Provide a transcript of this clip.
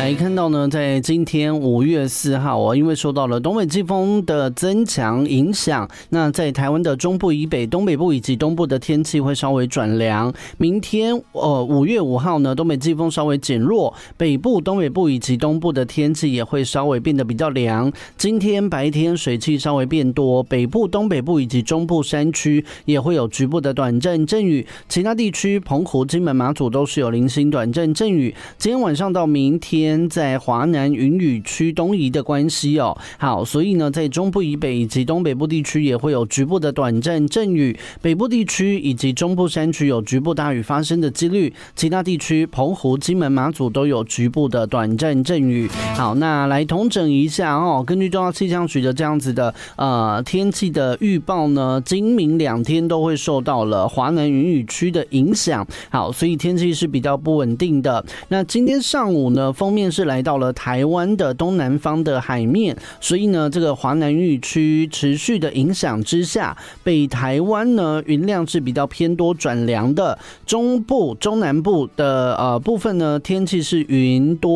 来看到呢，在今天5月4号因为受到了东北季风的增强影响，那在台湾的中部以北、东北部以及东部的天气会稍微转凉。明天5月5号呢，东北季风稍微减弱，北部、东北部以及东部的天气也会稍微变得比较凉。今天白天水汽稍微变多，北部、东北部以及中部山区也会有局部的短阵阵雨，其他地区澎湖、金门、马祖都是有零星短阵阵雨。今天晚上到明天，在华南云雨区东移的关系好，所以呢，在中部以北以及东北部地区也会有局部的短阵阵雨，北部地区以及中部山区有局部大雨发生的几率，其他地区澎湖、金门、马祖都有局部的短阵阵雨。好，那来统整一下根据中央气象局的这样子的天气的预报呢，今明2天都会受到了华南云雨区的影响。好，所以天气是比较不稳定的。那今天上午呢，锋面是来到了台湾的东南方的海面，所以呢，这个华南云雨区持续的影响之下，北台湾呢云量是比较偏多转凉的，中部、中南部的部分呢天气是云多